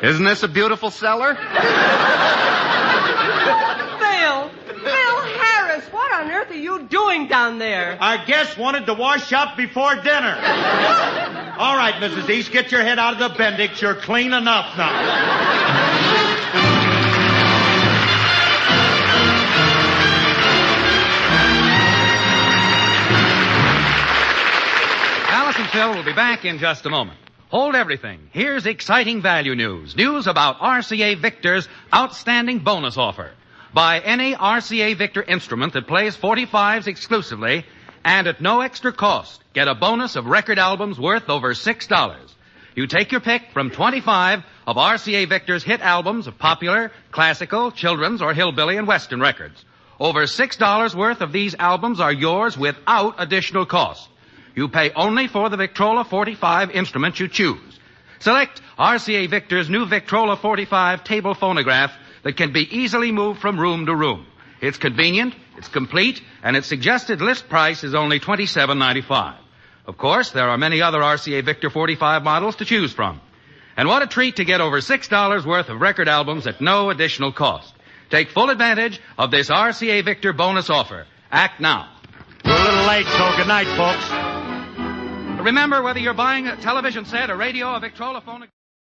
Isn't this a beautiful cellar? Phil Harris, what on earth are you doing down there? Our guest wanted to wash up before dinner. All right, Mrs. East, get your head out of the Bendix. You're clean enough now. Alice and Phil will be back in just a moment. Hold everything. Here's exciting value news. News about RCA Victor's outstanding bonus offer. Buy any RCA Victor instrument that plays 45s exclusively and at no extra cost. Get a bonus of record albums worth over $6. You take your pick from 25 of RCA Victor's hit albums of popular, classical, children's, or hillbilly and western records. Over $6 worth of these albums are yours without additional cost. You pay only for the Victrola 45 instrument you choose. Select RCA Victor's new Victrola 45 table phonograph that can be easily moved from room to room. It's convenient, it's complete, and its suggested list price is only $27.95. Of course, there are many other RCA Victor 45 models to choose from. And what a treat to get over $6 worth of record albums at no additional cost. Take full advantage of this RCA Victor bonus offer. Act now. We're a little late, so good night, folks. Remember, whether you're buying a television set, a radio, a Victrola phone...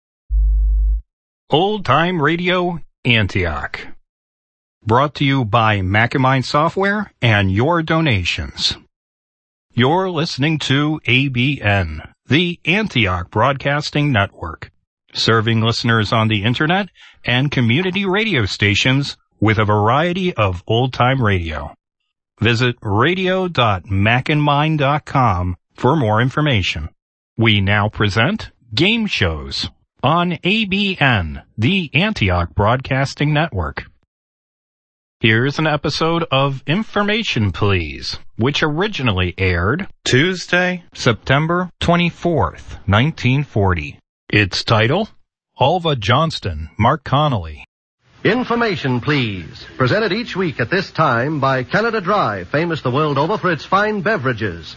Old Time Radio, Antioch. Brought to you by Macamine Software and your donations. You're listening to ABN, the Antioch Broadcasting Network, serving listeners on the Internet and community radio stations with a variety of old-time radio. Visit radio.macandmine.com for more information. We now present Game Shows on ABN, the Antioch Broadcasting Network. Here's an episode of Information Please, which originally aired Tuesday, September 24th, 1940. Its title, Alva Johnston, Mark Connolly. Information Please, presented each week at this time by Canada Dry, famous the world over for its fine beverages.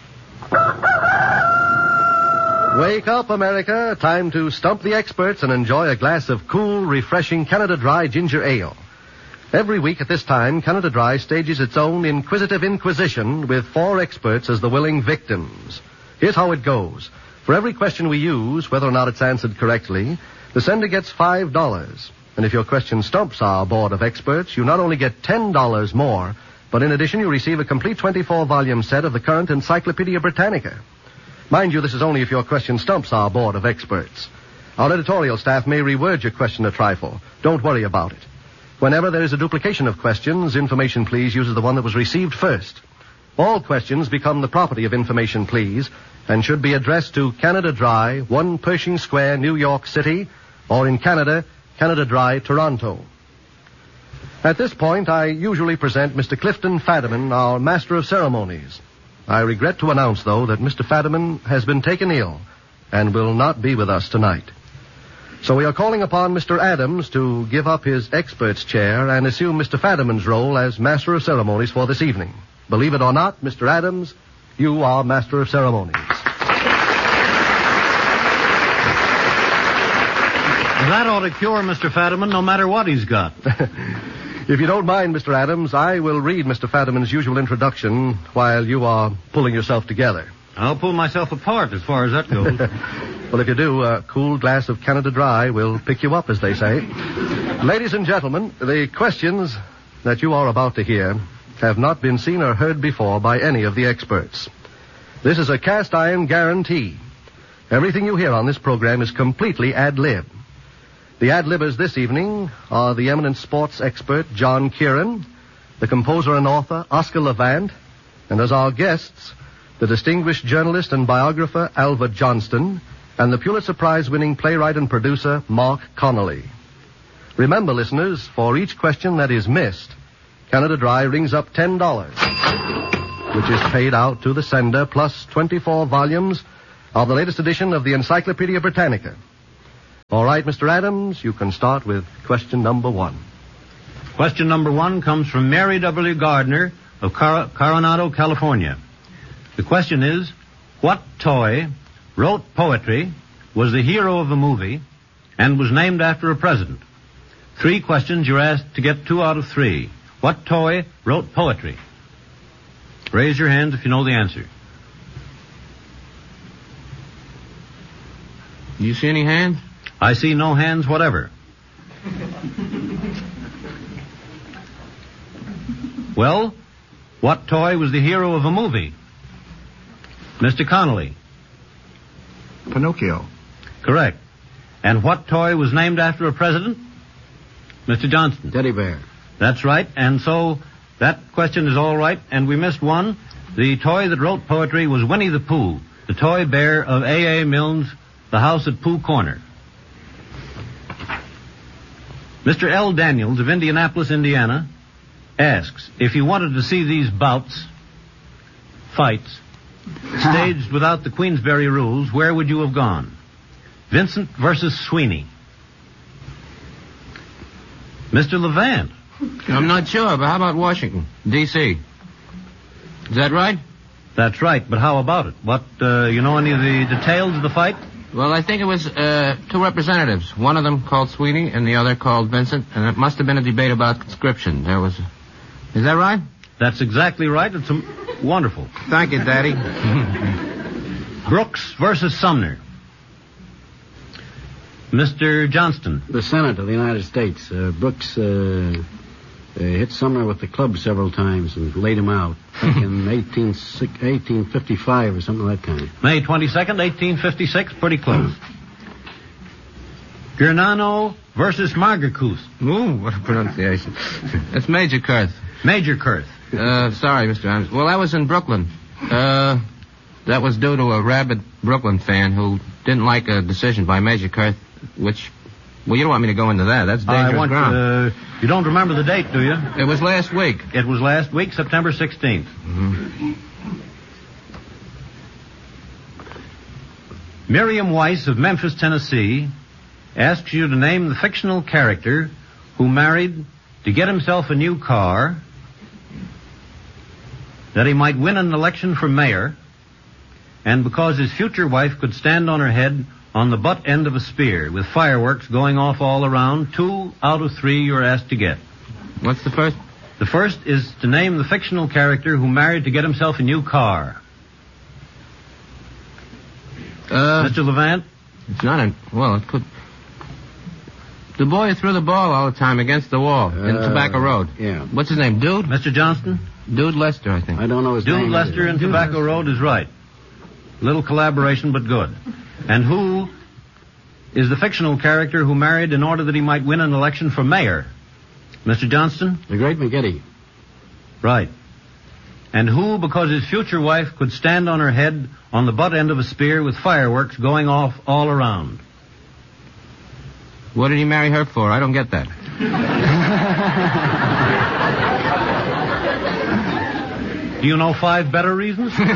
Wake up, America. Time to stump the experts and enjoy a glass of cool, refreshing Canada Dry ginger ale. Every week at this time, Canada Dry stages its own inquisitive inquisition with 4 experts as the willing victims. Here's how it goes. For every question we use, whether or not it's answered correctly, the sender gets $5. And if your question stumps our board of experts, you not only get $10 more, but in addition you receive a complete 24-volume set of the current Encyclopedia Britannica. Mind you, this is only if your question stumps our board of experts. Our editorial staff may reword your question a trifle. Don't worry about it. Whenever there is a duplication of questions, Information Please uses the one that was received first. All questions become the property of Information Please and should be addressed to Canada Dry, 1 Pershing Square, New York City, or in Canada, Canada Dry, Toronto. At this point, I usually present Mr. Clifton Fadiman, our Master of Ceremonies. I regret to announce, though, that Mr. Fadiman has been taken ill and will not be with us tonight. So we are calling upon Mr. Adams to give up his expert's chair and assume Mr. Fadiman's role as Master of Ceremonies for this evening. Believe it or not, Mr. Adams, you are Master of Ceremonies. That ought to cure Mr. Fadiman no matter what he's got. If you don't mind, Mr. Adams, I will read Mr. Fadiman's usual introduction while you are pulling yourself together. I'll pull myself apart as far as that goes. Well, if you do, a cool glass of Canada Dry will pick you up, as they say. Ladies and gentlemen, the questions that you are about to hear have not been seen or heard before by any of the experts. This is a cast-iron guarantee. Everything you hear on this program is completely ad-lib. The ad-libbers this evening are the eminent sports expert John Kieran, the composer and author Oscar Levant, and as our guests, the distinguished journalist and biographer Alva Johnston, and the Pulitzer Prize-winning playwright and producer Mark Connolly. Remember, listeners, for each question that is missed, Canada Dry rings up $10, which is paid out to the sender, plus 24 volumes of the latest edition of the Encyclopedia Britannica. All right, Mr. Adams, you can start with question number 1. Question number 1 comes from Mary W. Gardner of Coronado, California. The question is, what toy wrote poetry, was the hero of the movie, and was named after a president. 3 questions. You're asked to get 2 out of 3. What toy wrote poetry? Raise your hands if you know the answer. Do you see any hands? I see no hands whatever. Well, what toy was the hero of a movie? Mr. Connolly. Pinocchio. Correct. And what toy was named after a president? Mr. Johnston. Teddy bear. That's right. And so that question is all right, and we missed one. The toy that wrote poetry was Winnie the Pooh, the toy bear of A.A. Milne's The House at Pooh Corner. Mr. L. Daniels of Indianapolis, Indiana, asks, if you wanted to see these fights, staged without the Queensberry rules, where would you have gone? Vincent versus Sweeney. Mr. Levant. I'm not sure, but how about Washington, D.C.? Is that right? That's right, but how about it? What, you know any of the details of the fight? Well, I think it was 2 representatives. One of them called Sweeney and the other called Vincent, and it must have been a debate about conscription. Is that right? That's exactly right. It's wonderful. Thank you, Daddy. Brooks versus Sumner. Mr. Johnston. The Senate of the United States. Brooks hit Sumner with the club several times and laid him out back in 1855 or something like that kind. May 22nd, 1856. Pretty close. Gernano versus Margakus. Ooh, what a pronunciation. That's Major Kurth. Major Kurth. Sorry, Mr. Adams. Well, that was in Brooklyn. That was due to a rabid Brooklyn fan who didn't like a decision by Major Kurth, which... Well, you don't want me to go into that. That's dangerous ground. You don't remember the date, do you? It was last week. It was last week, September 16th. Mm-hmm. Miriam Weiss of Memphis, Tennessee, asks you to name the fictional character who married to get himself a new car that he might win an election for mayor, and because his future wife could stand on her head on the butt end of a spear with fireworks going off all around. 2 out of 3 you're asked to get. What's the first? The first is to name the fictional character who married to get himself a new car. Mr. Levant? It's not well, it could... The boy who threw the ball all the time against the wall in Tobacco Road. Yeah. What's his name, Dude? Mr. Johnston? Dude Lester, I think. I don't know his name. Dude Lester in Tobacco Road is right. Little collaboration, but good. And who is the fictional character who married in order that he might win an election for mayor? Mr. Johnston? The Great McGiddy. Right. And who, because his future wife could stand on her head on the butt end of a spear with fireworks going off all around? What did he marry her for? I don't get that. Do you know 5 better reasons? You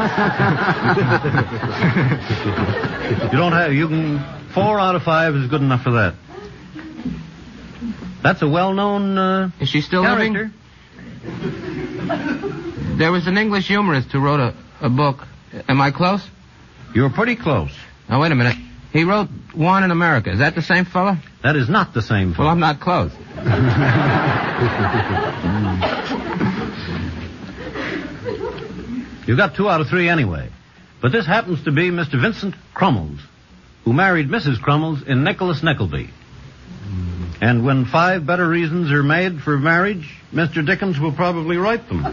can 4 out of 5 is good enough for that. That's a well-known Is she still character. Living? There was an English humorist who wrote a book. Am I close? You're pretty close. Oh, wait a minute. He wrote One in America. Is that the same fella? That is not the same fella. Well, I'm not close. You got 2 out of 3 anyway. But this happens to be Mr. Vincent Crummels, who married Mrs. Crummels in Nicholas Nickleby. And when 5 better reasons are made for marriage, Mr. Dickens will probably write them.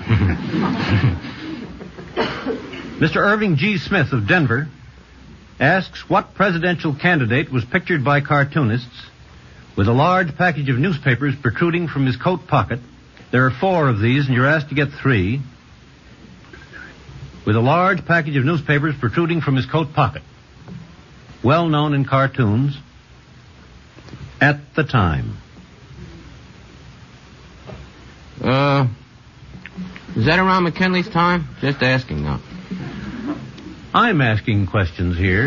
Mr. Irving G. Smith of Denver asks what presidential candidate was pictured by cartoonists with a large package of newspapers protruding from his coat pocket. There are 4 of these, and you're asked to get 3. With a large package of newspapers protruding from his coat pocket. Well known in cartoons at the time. Is that around McKinley's time? Just asking now. I'm asking questions here.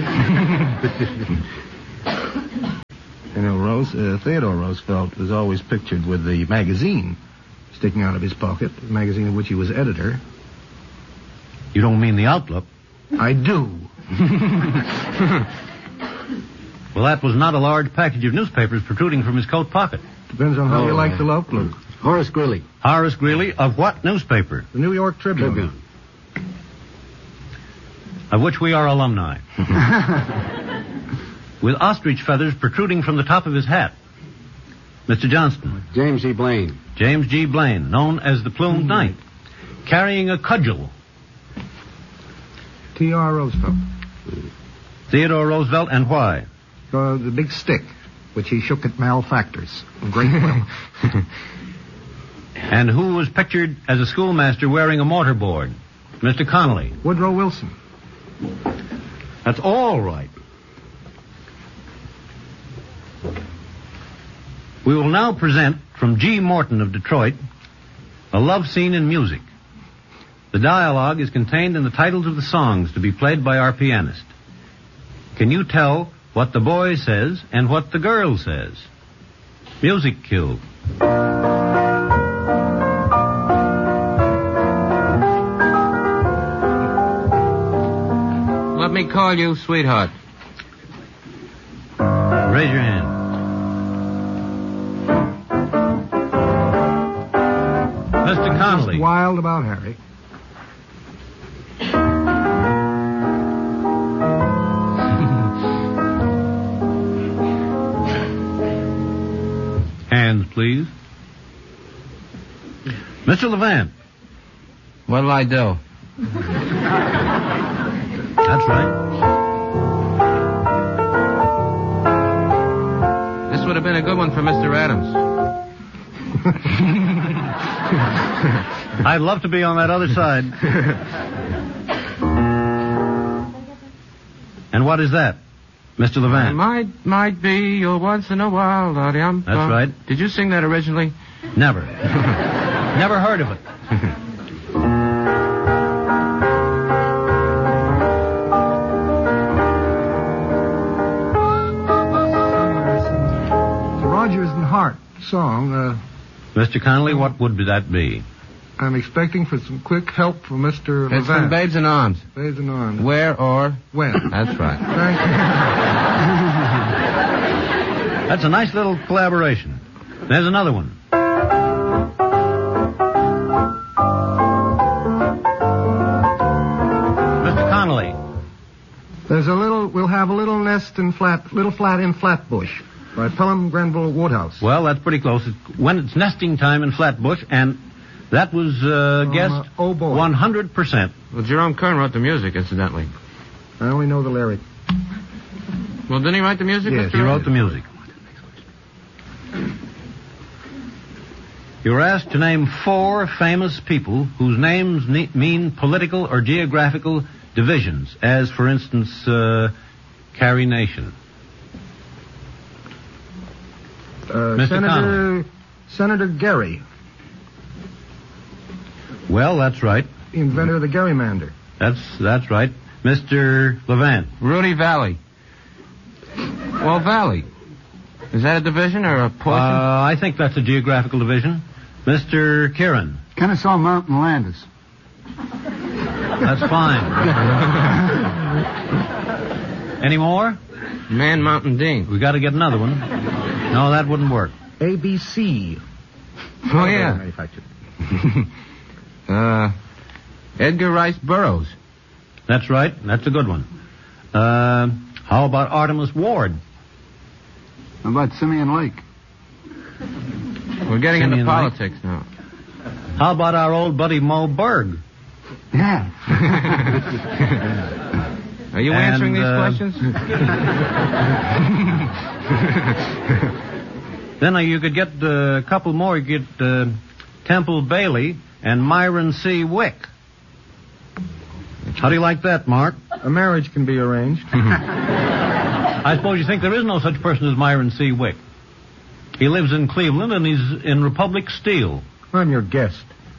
You know, Theodore Roosevelt was always pictured with the magazine sticking out of his pocket, the magazine of which he was editor. You don't mean the Outlook? I do. Well, that was not a large package of newspapers protruding from his coat pocket. Depends on how you like the look. Horace Greeley. Horace Greeley of what newspaper? The New York Tribune. Of which we are alumni. With ostrich feathers protruding from the top of his hat. Mr. Johnston. James E. Blaine. James G. Blaine, known as the Plumed Knight. Carrying a cudgel. T.R. Roosevelt. Theodore Roosevelt, and why? The big stick, which he shook at malefactors. Great will. And who was pictured as a schoolmaster wearing a mortarboard? Mr. Connolly. Woodrow Wilson. That's all right. We will now present from G. Morton of Detroit, A Love Scene in Music. The dialogue is contained in the titles of the songs to be played by our pianist. Can you tell what the boy says and what the girl says? Music cue. Let me call you sweetheart. Raise your hand. Mr. Connolly. Wild about Harry. Hands, please. Mr. Levant. What'll I do? That's right. This would have been a good one for Mr. Adams. I'd love to be on that other side. And what is that, Mr. Levant? Might be your once in a while, Lottie. That's right. Did you sing that originally? Never. Never heard of it. Rodgers and Hart song. Mr. Connolly, what would that be? I'm expecting for some quick help from Mr. It's from Levant. Babes in Arms. Babes in Arms. Where or when? That's right. Thank you. That's a nice little collaboration. There's another one. Mr. Connolly. We'll have a little nest in little flat in Flatbush by Pelham Grenville Woodhouse. Well, that's pretty close. When it's nesting time in Flatbush, and that was guessed oh boy. 100%. Well, Jerome Kern wrote the music, incidentally. I only know the lyric. Well, didn't he write the music? Yes, Mr. He wrote the music. You were asked to name 4 famous people whose names mean political or geographical divisions, as, for instance, Carrie Nation. Mr. Senator Gary. Well, that's right. The inventor of the gerrymander. That's right. Mr. Levant. Rudy Valley. Well, Valley. Is that a division or a portion? I think that's a geographical division. Mr. Kieran. Kennesaw Mountain Landis. That's fine. Any more? Man Mountain Dean. We got to get another one. No, that wouldn't work. ABC. Oh, yeah. Manufactured. Edgar Rice Burroughs. That's right. That's a good one. How about Artemus Ward? How about Simeon Lake? We're getting Simeon into Lake. politics now. How about our old buddy Mo Berg? Yeah. Are you answering these questions? Then you could get a couple more. You could get Temple Bailey and Myron C. Wick. How do you like that, Mark? A marriage can be arranged. I suppose you think there is no such person as Myron C. Wick. He lives in Cleveland and he's in Republic Steel. I'm your guest.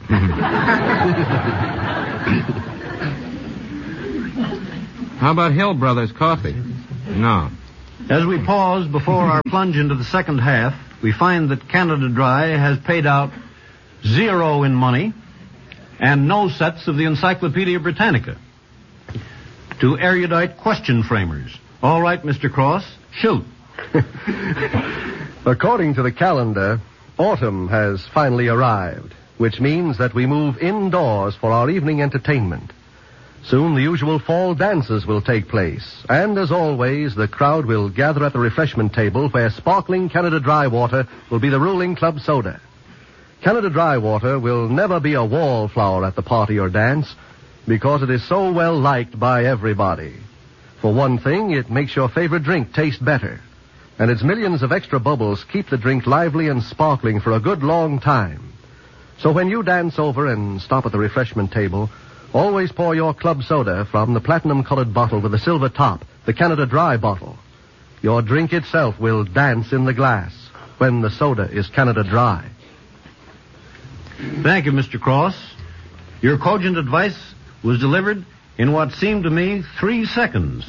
How about Hill Brothers Coffee? No. As we pause before our plunge into the second half, we find that Canada Dry has paid out 0 in money and no sets of the Encyclopedia Britannica to erudite question framers All right, Mr. Cross, shoot. According to the calendar, autumn has finally arrived, which means that we move indoors for our evening entertainment. Soon the usual fall dances will take place, and as always, the crowd will gather at the refreshment table where sparkling Canada Dry water will be the ruling club soda. Canada Dry water will never be a wallflower at the party or dance because it is so well liked by everybody. For one thing, it makes your favorite drink taste better, and its millions of extra bubbles keep the drink lively and sparkling for a good long time. So when you dance over and stop at the refreshment table, always pour your club soda from the platinum-colored bottle with the silver top, the Canada Dry bottle. Your drink itself will dance in the glass when the soda is Canada Dry. Thank you, Mr. Cross. Your cogent advice was delivered in what seemed to me 3 seconds.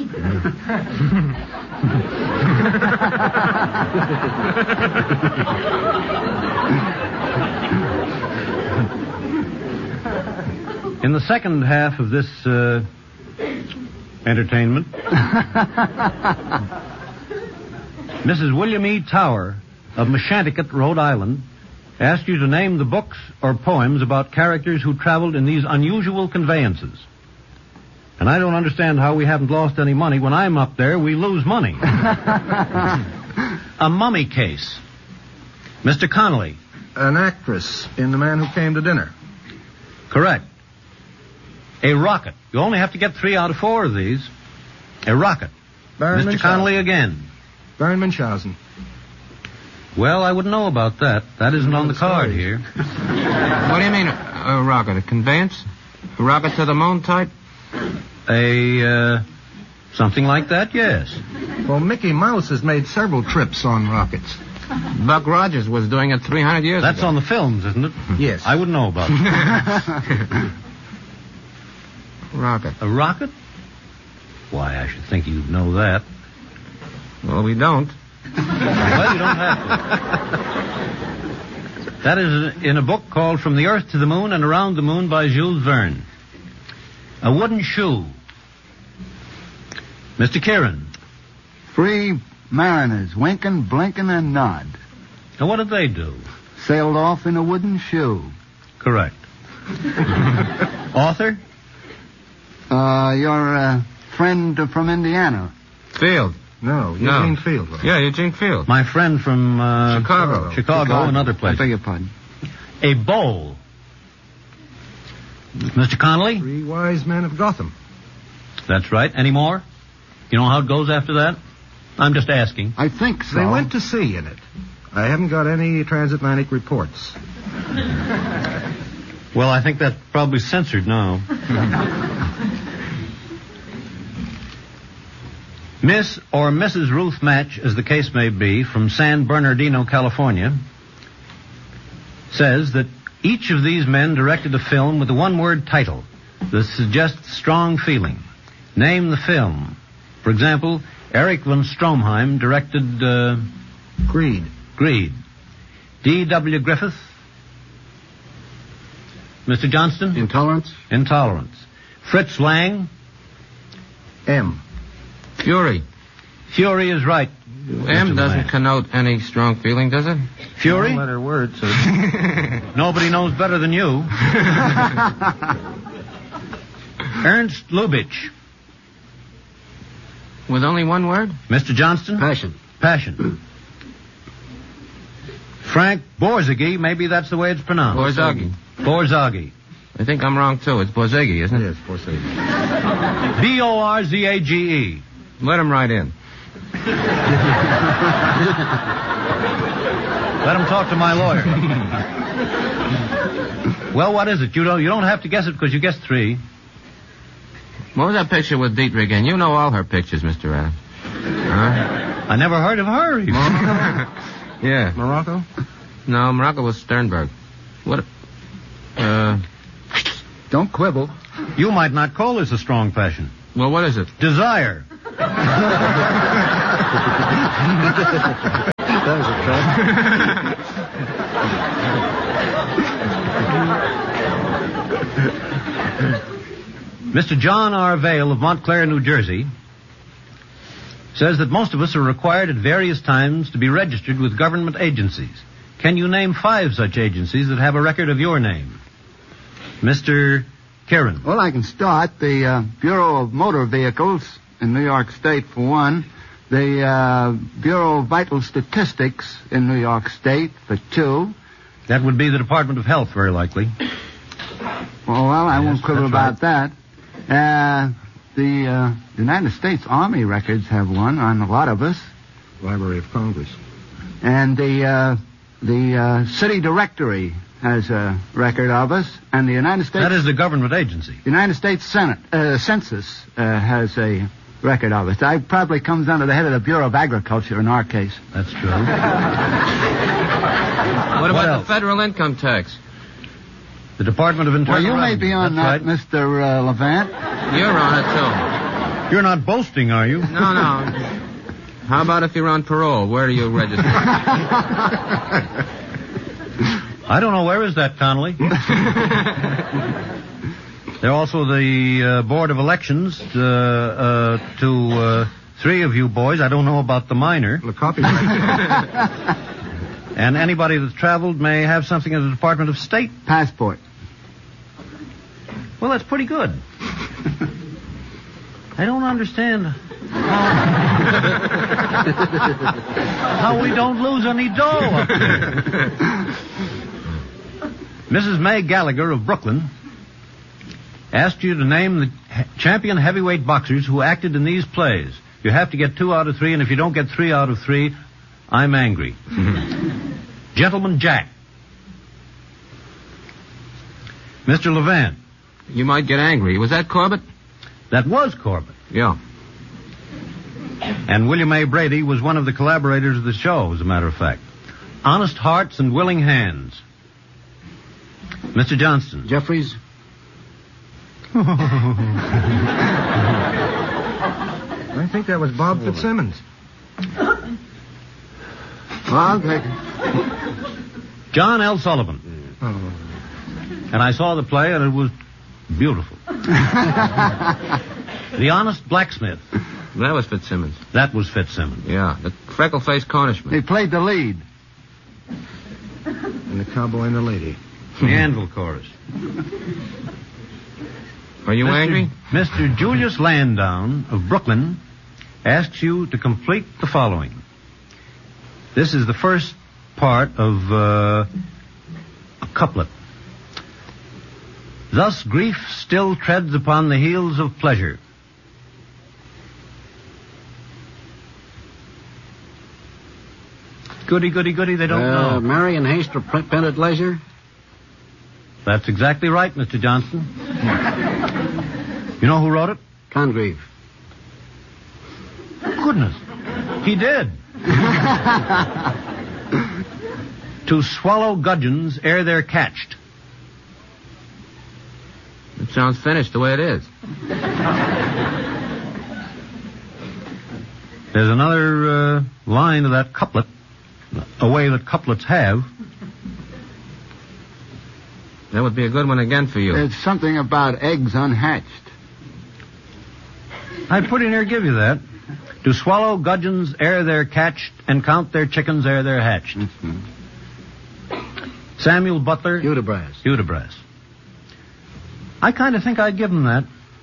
In the second half of this entertainment, Mrs. William E. Tower of Meshanticut, Rhode Island, asked you to name the books or poems about characters who traveled in these unusual conveyances. And I don't understand how we haven't lost any money. When I'm up there, we lose money. A mummy case. Mr. Connolly. An actress in The Man Who Came to Dinner. Correct. A rocket. You only have to get 3 out of 4 of these. A rocket. Baron Mr. Munchausen. Connolly again. Baron Munchausen. Well, I wouldn't know about that. That isn't on the card here. What do you mean, a rocket? A conveyance? A rocket to the moon type? Something like that, yes. Well, Mickey Mouse has made several trips on rockets. Buck Rogers was doing it 300 years ago. That's on the films, isn't it? Yes. I wouldn't know about it. Rocket. A rocket? Why, I should think you'd know that. Well, we don't. Well, you don't have to. That is in a book called From the Earth to the Moon and Around the Moon by Jules Verne. A wooden shoe. Mr. Kieran. 3 mariners, winking, blinking, and nod. Now, what did they do? Sailed off in a wooden shoe. Correct. Author? Your friend from Indiana. Field. No, Eugene Field. Right? Yeah, Eugene Field. My friend from Chicago. and other places. I beg your pardon. A bowl. Mr. Connolly? 3 wise men of Gotham. That's right. Any more? You know how it goes after that? I'm just asking. I think so. They went to sea in it. I haven't got any transatlantic reports. Well, I think that's probably censored now. Miss or Mrs. Ruth Match, as the case may be, from San Bernardino, California, says that each of these men directed a film with a one-word title that suggests strong feeling. Name the film. For example, Erich von Stroheim directed... Greed. Greed. D.W. Griffith. Mr. Johnston? Intolerance. Intolerance. Fritz Lang. M. Fury. Fury is right. M doesn't connote any strong feeling, does it? Fury? One-letter word, sir. Nobody knows better than you. Ernst Lubitsch. With only one word? Mr. Johnston? Passion. Passion. Frank Borzage, maybe that's the way it's pronounced. Borzage. Borzage. I think I'm wrong, too. It's Borzage, isn't it? Yes, Borzage. Borzage. Let him write in. Let him talk to my lawyer. Well, what is it? You don't have to guess it because you guessed 3. What was that picture with Dietrich in? You know all her pictures, Mr. Adams. Huh? I never heard of her. Yeah. Morocco? No, Morocco was Sternberg. What? Don't quibble. You might not call this a strong passion. Well, what is it? Desire. That was a trap. Mr. John R. Vale of Montclair, New Jersey, says that most of us are required at various times to be registered with government agencies. Can you name 5 such agencies that have a record of your name? Mr. Kieran. Well, I can start. The Bureau of Motor Vehicles in New York State, for one. The Bureau of Vital Statistics in New York State, for 2. That would be the Department of Health, very likely. Well, I won't quibble about that. The United States Army records have one on a lot of us. Library of Congress. And the City Directory has a record of us. And the United States... That is the government agency. The United States Census has a record of us. That probably comes under the head of the Bureau of Agriculture in our case. That's true. What about the federal income tax? The Department of Internal Well, you may be on that, right. Mr. Levant. You're on it, too. You're not boasting, are you? No. How about if you're on parole? Where do you register? I don't know. Where is that, Connolly? There are also the Board of Elections to 3 of you boys. I don't know about the minor. The copyright. And anybody that's traveled may have something in the Department of State. Passport. Well, that's pretty good. I don't understand how we don't lose any dough up here. Mrs. May Gallagher of Brooklyn asked you to name the champion heavyweight boxers who acted in these plays. You have to get 2 out of 3, and if you don't get 3 out of 3, I'm angry. Gentleman Jack. Mr. Levant. You might get angry. Was that Corbett? That was Corbett. Yeah. And William A. Brady was one of the collaborators of the show, as a matter of fact. Honest Hearts and Willing Hands. Mr. Johnston. Jeffries. I think that was Bob Fitzsimmons. Well, I'll take it. John L. Sullivan. Oh. And I saw the play, and it was beautiful. The Honest Blacksmith. That was Fitzsimmons. That was Fitzsimmons. Yeah, the freckle-faced Cornishman. He played the lead. And the cowboy and the lady. The Anvil Chorus. Are you angry? Mr. Julius Landown of Brooklyn asks you to complete the following. This is the first part of a couplet. Thus grief still treads upon the heels of pleasure. Goody, goody, goody, they don't know. Marry in haste or pent at leisure? That's exactly right, Mr. Johnston. You know who wrote it? Congreve. Goodness. He did. To swallow gudgeons ere they're catched. It sounds finished the way it is. There's another line of that couplet, a way that couplets have. That would be a good one again for you. There's something about eggs unhatched. I'd pretty near give you that. To swallow gudgeons ere they're catched and count their chickens ere they're hatched. Mm-hmm. Samuel Butler. Hudibras. Hudibras. I kind of think I'd give him that.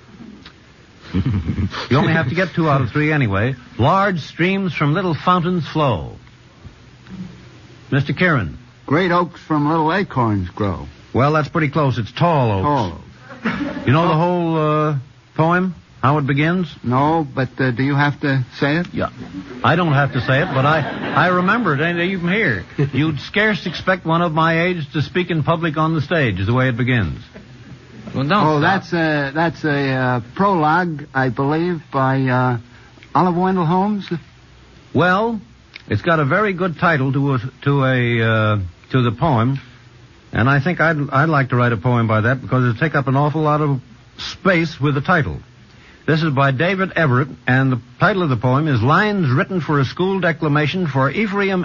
You only have to get 2 out of 3 anyway. Large streams from little fountains flow. Mr. Kieran. Great oaks from little acorns grow. Well, that's pretty close. It's tall oaks. Tall oaks. You know the whole poem? How it begins? No, but do you have to say it? Yeah. I don't have to say it, but I remember it, ain't even here. You'd scarce expect one of my age to speak in public on the stage, is the way it begins. Well, don't that's a prologue, I believe, by Oliver Wendell Holmes. Well, it's got a very good title to the poem, and I think I'd like to write a poem by that because it'd take up an awful lot of space with the title. This is by David Everett, and the title of the poem is Lines Written for a School Declamation for Ephraim